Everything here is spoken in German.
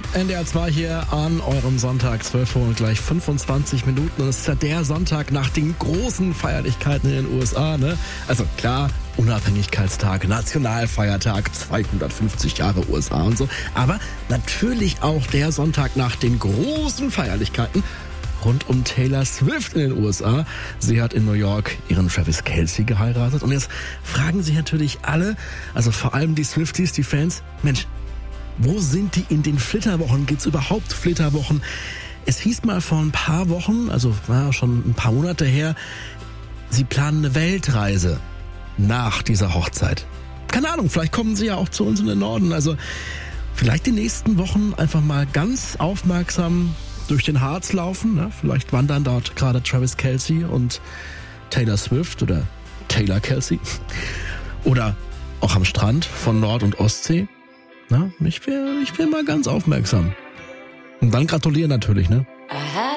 NDR 2 hier an eurem Sonntag, 12 Uhr und gleich 25 Minuten. Und es ist ja der Sonntag nach den großen Feierlichkeiten in den USA, ne? Also klar, Unabhängigkeitstag, Nationalfeiertag, 250 Jahre USA und so. Aber natürlich auch der Sonntag nach den großen Feierlichkeiten rund um Taylor Swift in den USA. Sie hat in New York ihren Travis Kelce geheiratet. Und jetzt fragen sich natürlich alle, also vor allem die Swifties, die Fans, Mensch, wo sind die in den Flitterwochen? Gibt's überhaupt Flitterwochen? Es hieß mal vor ein paar Wochen, also war schon ein paar Monate her, sie planen eine Weltreise nach dieser Hochzeit. Keine Ahnung, vielleicht kommen sie ja auch zu uns in den Norden. Also vielleicht die nächsten Wochen einfach mal ganz aufmerksam durch den Harz laufen. Ne? Vielleicht wandern dort gerade Travis Kelce und Taylor Swift oder Taylor Kelce. Oder auch am Strand von Nord- und Ostsee. Na, ich will mal ganz aufmerksam. Und dann gratulieren natürlich, ne?